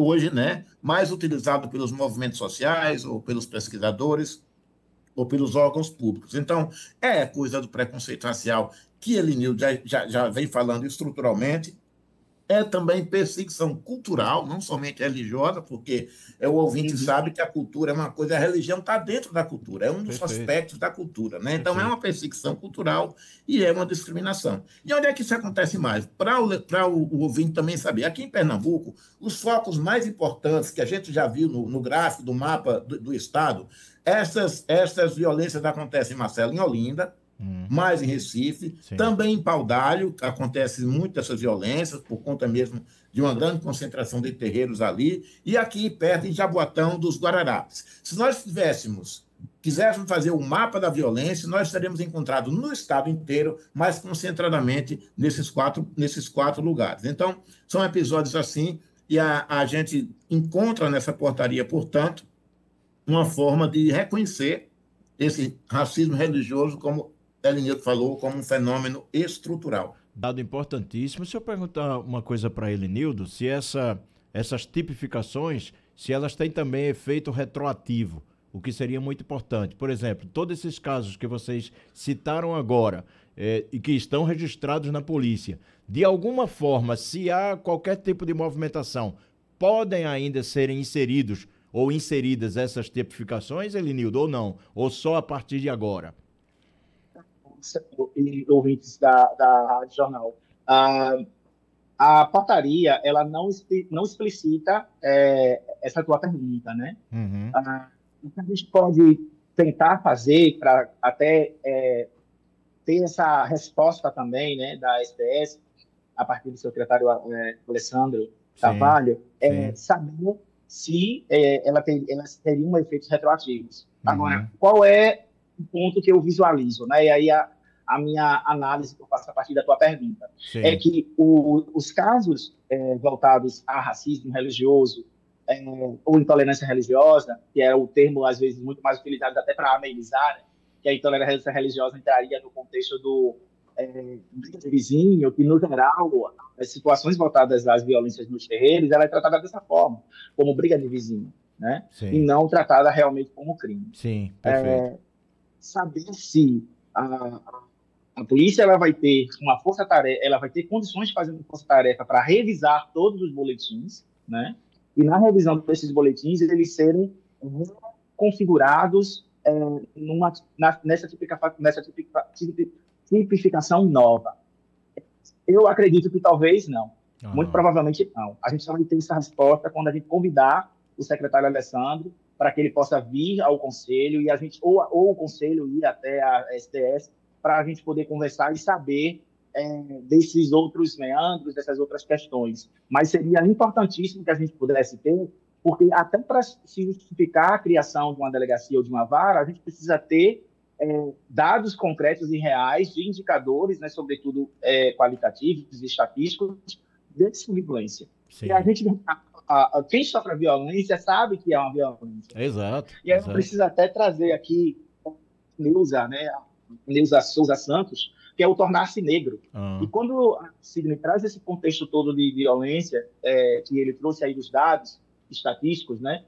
hoje, né, mais utilizado pelos movimentos sociais ou pelos pesquisadores ou pelos órgãos públicos. Então, é coisa do preconceito racial que Elinil já vem falando estruturalmente, é também perseguição cultural, não somente religiosa, porque o ouvinte Uhum. sabe que a cultura é uma coisa, a religião está dentro da cultura, é um dos Perfeito, aspectos da cultura, né? Então é uma perfeito. perseguição cultural e é uma discriminação. E onde é que isso acontece mais? Para o ouvinte também saber, aqui em Pernambuco, os focos mais importantes que a gente já viu no gráfico do mapa do estado, essas violências acontecem, Marcelo, em Olinda, Hum, mais em Recife, sim. também em Paudalho, acontece muito essas violências, por conta mesmo de uma grande concentração de terreiros ali, e aqui perto em Jaboatão dos Guararapes. Se nós quiséssemos fazer o mapa da violência, nós teríamos encontrado no estado inteiro, mais concentradamente nesses quatro lugares. Então, são episódios assim, e a gente encontra nessa portaria, portanto, uma forma de reconhecer esse racismo religioso, como Elinildo falou, como um fenômeno estrutural. Dado importantíssimo. Se eu perguntar uma coisa para ele, Nildo, se essas tipificações, se elas têm também efeito retroativo, o que seria muito importante. Por exemplo, todos esses casos que vocês citaram agora e que estão registrados na polícia, de alguma forma, se há qualquer tipo de movimentação, podem ainda serem inseridos ou inseridas essas tipificações, Elinildo, ou não? Ou só a partir de agora? E ouvintes da Rádio Jornal. Ah, a portaria, ela não explicita essa tua pergunta, né? Uhum. O que a gente pode tentar fazer para até ter essa resposta também, né, da SDS, a partir do secretário Alessandro Sim, Carvalho, sim. saber se elas teriam efeitos retroativos. Agora, Uhum. qual é o ponto que eu visualizo, né? E aí a minha análise que eu faço a partir da tua pergunta é Sim. que os casos voltados a racismo religioso ou intolerância religiosa, que é o termo às vezes muito mais utilizado até para amenizar, né? Que a intolerância religiosa entraria no contexto do briga de vizinho, que no geral as situações voltadas às violências nos terreiros, ela é tratada dessa forma, como briga de vizinho, né? E Sim. não tratada realmente como crime. Sim, perfeito. Saber se a polícia ela vai ter uma força-tarefa, ela vai ter condições de fazer uma força-tarefa para revisar todos os boletins, né? E na revisão desses boletins eles serem configurados tipificação nova. Eu acredito que talvez não. Muito Aham. provavelmente não. A gente só vai ter essa resposta quando a gente convidar o secretário Alessandro para que ele possa vir ao conselho e a gente ou o conselho ir até a SDS para a gente poder conversar e saber desses outros meandros, dessas outras questões. Mas seria importantíssimo que a gente pudesse ter, porque até para se justificar a criação de uma delegacia ou de uma vara, a gente precisa ter dados concretos e reais de indicadores, né, sobretudo qualitativos e estatísticos, de violência. E a Sim. gente, quem sofre a violência sabe que é uma violência. Exato, E aí eu exato. preciso até trazer aqui Neuza, né, a Neuza Souza Santos, que é o tornar-se negro. E Ah, quando a Sidney traz esse contexto todo de violência, que ele trouxe aí dos dados estatísticos, né,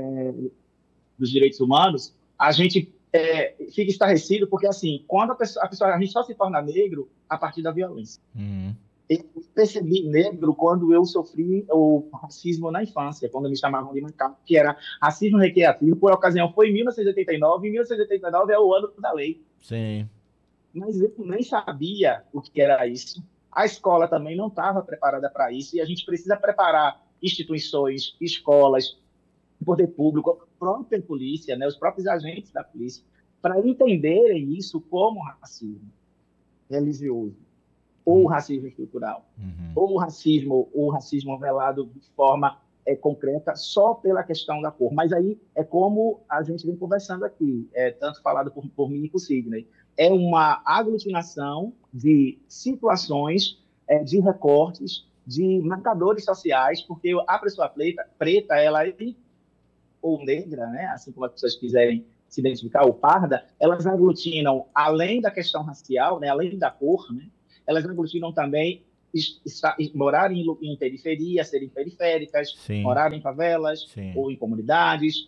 dos direitos humanos, a gente fica estarrecido porque, assim, quando a gente só se torna negro a partir da violência. uhum. Eu percebi negro quando eu sofri o racismo na infância, quando me chamavam de macaco, que era racismo recreativo, por ocasião foi em 1989, e 1989 é o ano da lei. Sim. Mas eu nem sabia o que era isso. A escola também não estava preparada para isso, e a gente precisa preparar instituições, escolas, o poder público, a própria polícia, né, os próprios agentes da polícia, para entenderem isso como racismo religioso, ou Hum, racismo estrutural, uhum. ou o racismo velado de forma concreta só pela questão da cor. Mas aí é como a gente vem conversando aqui, tanto falado por mim e por Sidney, é uma aglutinação de situações, de recortes, de marcadores sociais, porque a pessoa preta ela é ou negra, né, assim como as pessoas quiserem se identificar, ou parda, elas aglutinam, além da questão racial, né, além da cor, né, elas aglutinam também morarem em periferia, serem periféricas, Sim, morar em favelas sim. ou em comunidades,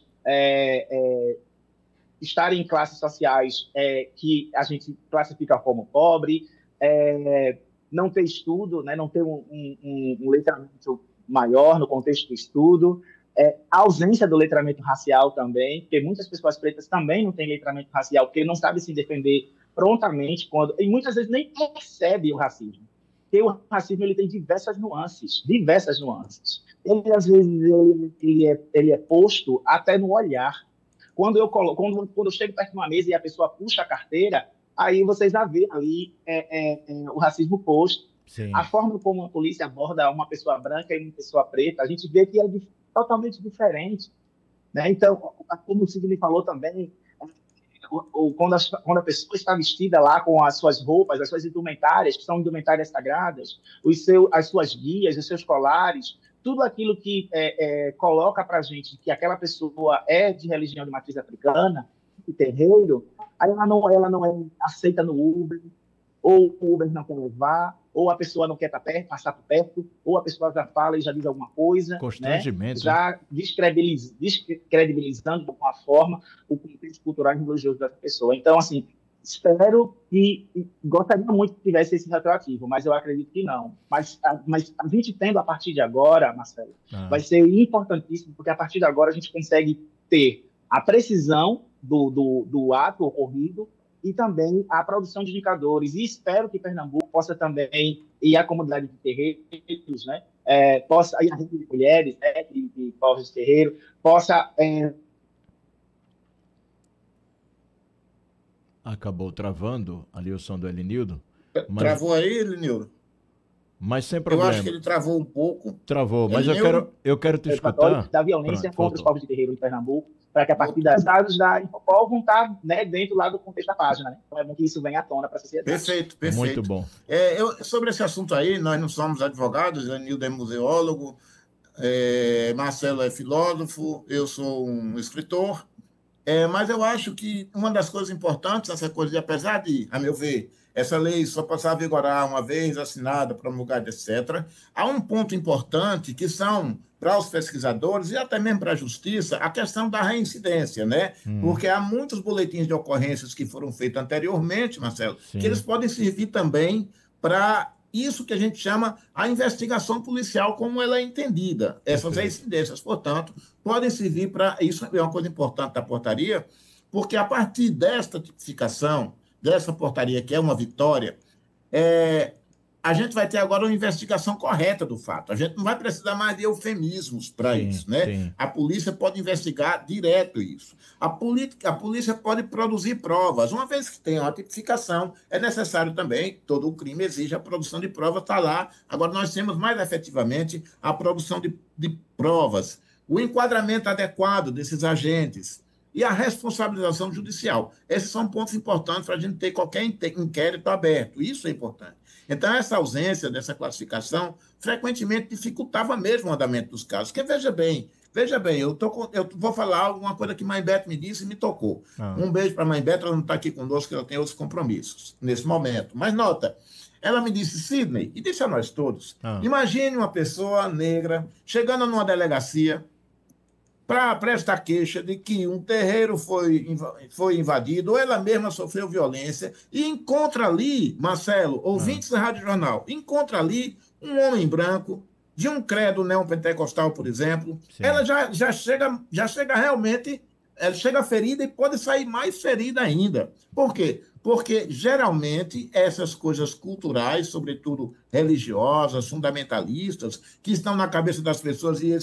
estarem em classes sociais que a gente classifica como pobre, não ter estudo, né, não ter um letramento maior no contexto do estudo, a ausência do letramento racial também, porque muitas pessoas pretas também não têm letramento racial, porque não sabem se defender prontamente, e muitas vezes nem percebe o racismo. Porque o racismo ele tem diversas nuances, diversas nuances. Ele, às vezes, ele é posto até no olhar. Quando eu chego perto de uma mesa e a pessoa puxa a carteira, aí vocês já vê ali o racismo posto. A Sim. forma como a polícia aborda uma pessoa branca e uma pessoa preta, a gente vê que é totalmente diferente. Né? Então, como o Sidney falou também, quando a pessoa está vestida lá com as suas roupas, as suas indumentárias, que são indumentárias sagradas, as suas guias, os seus colares, tudo aquilo que coloca para a gente que aquela pessoa é de religião de matriz africana, de terreiro, aí ela não é aceita no Uber, ou o Uber não quer levar, ou a pessoa não quer passar por perto, ou a pessoa já fala e já diz alguma coisa, né? Constrangimento, né? Já descredibilizando de alguma forma o contexto cultural e religioso dessa pessoa. Então, assim, espero e gostaria muito que tivesse esse retroativo, mas eu acredito que não. Mas a gente tendo a partir de agora, Marcelo, Ah, vai ser importantíssimo, porque a partir de agora a gente consegue ter a precisão do ato ocorrido e também a produção de indicadores. E espero que Pernambuco possa também, e a comunidade de terreiros, né, possa, e a rede de mulheres, de povos de terreiro, possa. acabou travando ali o som do Elinildo, mas, Travou aí, Elinildo? mas sem Eu acho que problema. ele travou um pouco. Travou, mas eu Elinildo, quero, eu quero te Católicos escutar. da violência Pronto, contra os voltou. povos de terreiro em Pernambuco, para que a partir voltou. das dados da Infopol vão estar, né, dentro lá do contexto da página. Né? Então é bom que isso venha à tona para a sociedade. Perfeito, Muito perfeito. bom. Sobre esse assunto aí, nós não somos advogados, Elinildo é museólogo, Marcelo é filósofo, eu sou um escritor. Mas eu acho que uma das coisas importantes, essa coisa de, apesar de, a meu ver, essa lei só passar a vigorar uma vez assinada, promulgada, etc., há um ponto importante que são, para os pesquisadores e até mesmo para a justiça, a questão da reincidência, né? Hum, Porque há muitos boletins de ocorrências que foram feitos anteriormente, Marcelo, que eles sim, podem servir também para isso que a gente chama a investigação policial, como ela é entendida. Essas perfeito. reincidências, portanto, podem servir para. Isso é uma coisa importante da portaria, porque a partir desta tipificação, dessa portaria, que é uma vitória, é, a gente vai ter agora uma investigação correta do fato. A gente não vai precisar mais de eufemismos para Sim, isso, né? sim, A polícia pode investigar direto isso. A polícia pode produzir provas. Uma vez que tem uma tipificação, é necessário também, todo o crime exige a produção de provas, está lá. Agora, nós temos mais efetivamente a produção de provas, o enquadramento adequado desses agentes e a responsabilização judicial. Esses são pontos importantes para a gente ter qualquer inquérito aberto. Isso é importante. Então, essa ausência dessa classificação frequentemente dificultava mesmo o andamento dos casos. Porque, veja bem, eu vou falar alguma coisa que Mãe Beto me disse e me tocou. ah, Um beijo para Mãe Beto, ela não está aqui conosco, ela tem outros compromissos nesse momento. Mas nota, ela me disse, Sidney, e disse a nós todos, ah, imagine uma pessoa negra chegando numa delegacia para prestar queixa de que um terreiro foi invadido, ou ela mesma sofreu violência, e encontra ali, Marcelo, ah, ouvintes da Rádio Jornal, encontra ali um homem branco, de um credo neopentecostal, por exemplo, ela sim, já chega realmente, ela chega ferida e pode sair mais ferida ainda. Por quê? Porque geralmente essas coisas culturais, sobretudo religiosas, fundamentalistas, que estão na cabeça das pessoas e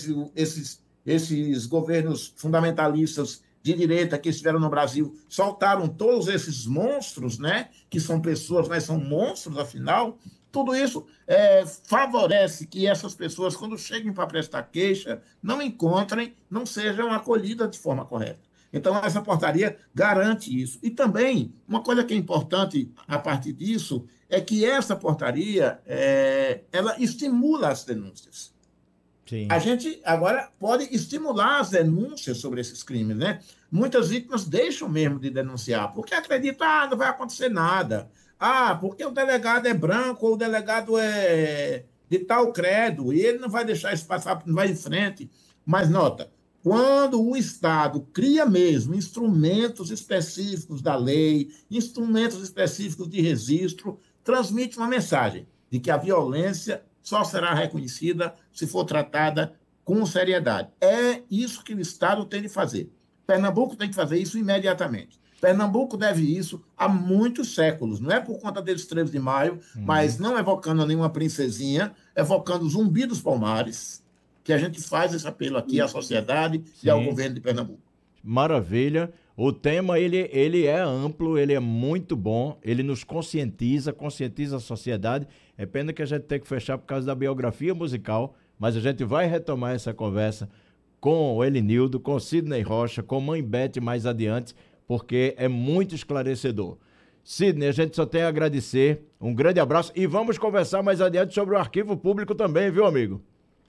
esses governos fundamentalistas de direita que estiveram no Brasil soltaram todos esses monstros, né? Que são pessoas, mas são monstros, afinal. Tudo isso favorece que essas pessoas, quando cheguem para prestar queixa, não encontrem, não sejam acolhidas de forma correta. Então, essa portaria garante isso. E também, uma coisa que é importante a partir disso, é que essa portaria ela estimula as denúncias. A sim, gente agora pode estimular as denúncias sobre esses crimes, né? Muitas vítimas deixam mesmo de denunciar, porque acreditam, não vai acontecer nada. Porque o delegado é branco ou o delegado é de tal credo, e ele não vai deixar isso passar, não vai em frente. Mas nota, quando o Estado cria mesmo instrumentos específicos da lei, instrumentos específicos de registro, transmite uma mensagem de que a violência só será reconhecida se for tratada com seriedade. É isso que o Estado tem de fazer. Pernambuco tem que fazer isso imediatamente. Pernambuco deve isso há muitos séculos. Não é por conta deles 13 de maio, mas não evocando nenhuma princesinha, evocando o Zumbi dos Palmares, que a gente faz esse apelo aqui à sociedade e ao governo de Pernambuco. Maravilha. O tema, ele é amplo, ele é muito bom, ele nos conscientiza a sociedade. É pena que a gente tem que fechar por causa da biografia musical, mas a gente vai retomar essa conversa com o Elinildo, com o Sidney Rocha, com Mãe Beth mais adiante, porque é muito esclarecedor. Sidney, a gente só tem a agradecer, um grande abraço e vamos conversar mais adiante sobre o arquivo público também, viu, amigo?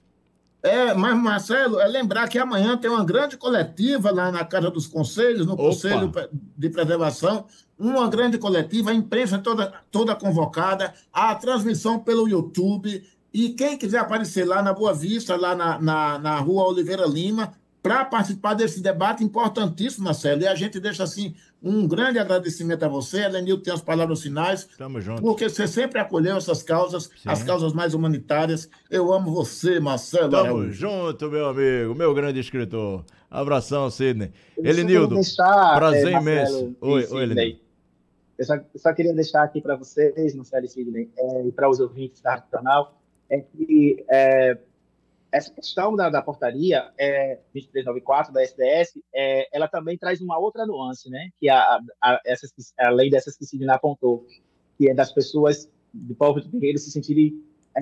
Mas, Marcelo, lembrar que amanhã tem uma grande coletiva lá na Casa dos Conselhos, no Conselho de Preservação, uma grande coletiva, a imprensa toda convocada, a transmissão pelo YouTube, e quem quiser aparecer lá na Boa Vista, lá na Rua Oliveira Lima, para participar desse debate importantíssimo, Marcelo. E a gente deixa, assim, um grande agradecimento a você. Elenildo tem as palavras finais. Tamo junto. Porque você sempre acolheu essas causas, as causas mais humanitárias. Eu amo você, Marcelo Tamo Araújo. junto, meu amigo, meu grande escritor. Abração, Sidney. Elenildo, prazer imenso. Oi, Elenildo. Eu só queria deixar aqui para vocês, Marcelo e Sidney, e para os ouvintes da Rádio Jornal, que essa questão da portaria 2394 da SDS, ela também traz uma outra nuance, né? Que além dessas que Sidney apontou, que é das pessoas do povo de terreiro se sentirem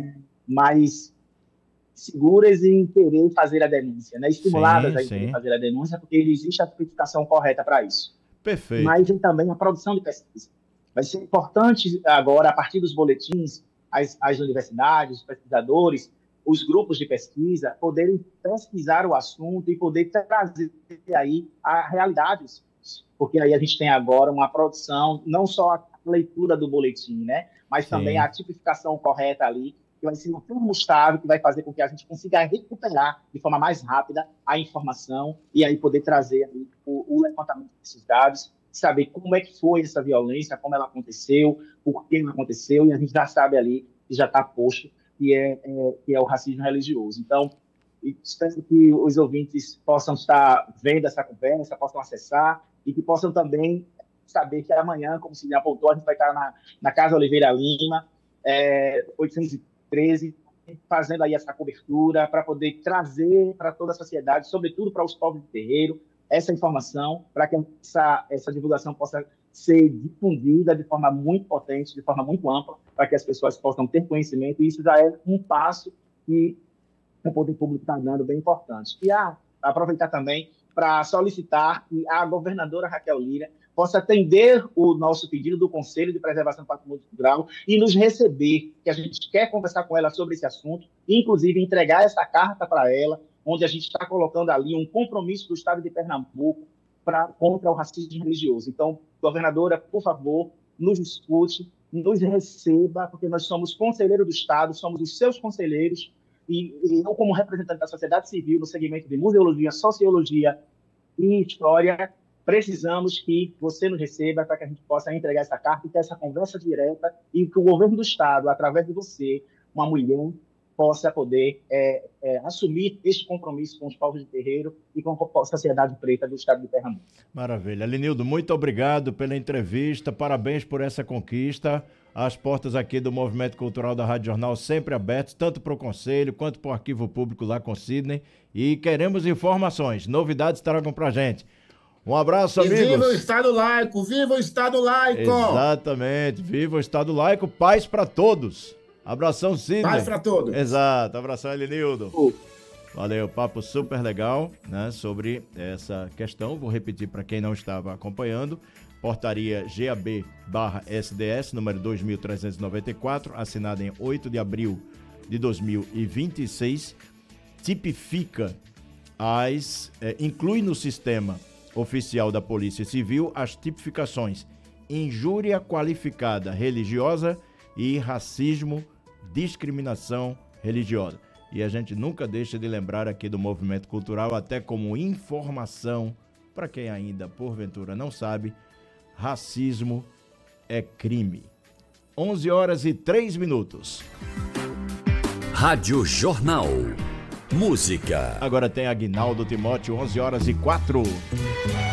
mais seguras em querer fazer a denúncia, né? Estimuladas a querer fazer a denúncia, porque existe a tipificação correta para isso. Perfeito. Mas também a produção de pesquisa. Vai ser importante agora, a partir dos boletins, as universidades, os pesquisadores, os grupos de pesquisa poderem pesquisar o assunto e poder trazer aí a realidade, porque aí a gente tem agora uma produção, não só a leitura do boletim, né, mas também a tipificação correta ali, que vai ser um termostável que vai fazer com que a gente consiga recuperar de forma mais rápida a informação e aí poder trazer aí o levantamento desses dados, saber como é que foi essa violência, como ela aconteceu, por que ela aconteceu, e a gente já sabe ali, que já está posto, que é o racismo religioso. Então, espero que os ouvintes possam estar vendo essa conversa, possam acessar e que possam também saber que amanhã, como o Sidney apontou, a gente vai estar na Casa Oliveira Lima, 813, fazendo aí essa cobertura para poder trazer para toda a sociedade, sobretudo para os povos de terreiro, essa informação, para que essa divulgação possa ser difundida de forma muito potente, de forma muito ampla, para que as pessoas possam ter conhecimento, e isso já é um passo que o poder público está dando bem importante. E aproveitar também para solicitar que a governadora Raquel Lira possa atender o nosso pedido do Conselho de Preservação do Patrimônio Cultural e nos receber, que a gente quer conversar com ela sobre esse assunto, e inclusive entregar essa carta para ela, onde a gente está colocando ali um compromisso do Estado de Pernambuco contra o racismo religioso. Então, governadora, por favor, nos escute, nos receba, porque nós somos conselheiro do Estado, somos os seus conselheiros, e eu, como representante da sociedade civil no segmento de museologia, sociologia e história, precisamos que você nos receba para que a gente possa entregar essa carta e ter essa conversa direta, e que o governo do Estado, através de você, uma mulher, possa poder assumir este compromisso com os povos de terreiro e com a sociedade preta do Estado de Pernambuco. Maravilha. Elenildo, muito obrigado pela entrevista, parabéns por essa conquista. As portas aqui do Movimento Cultural da Rádio Jornal sempre abertas, tanto para o Conselho quanto para o Arquivo Público lá com Sidney. E queremos informações, novidades tragam para a gente. Um abraço, amigos. Viva o Estado laico, viva o Estado laico! Exatamente, viva o Estado laico, paz para todos. Abração, Sidney. Paz para todos. Exato, abração, Elenildo. Valeu, papo super legal, né, sobre essa questão. Vou repetir para quem não estava acompanhando. Portaria GAB/SDS, número 2394, assinada em 8 de abril de 2026, tipifica inclui no sistema oficial da Polícia Civil as tipificações injúria qualificada religiosa e racismo, discriminação religiosa. E a gente nunca deixa de lembrar aqui do movimento cultural, até como informação, para quem ainda porventura não sabe, racismo é crime. 11h03. Rádio Jornal. Música. Agora tem Aguinaldo Timóteo, 11h04.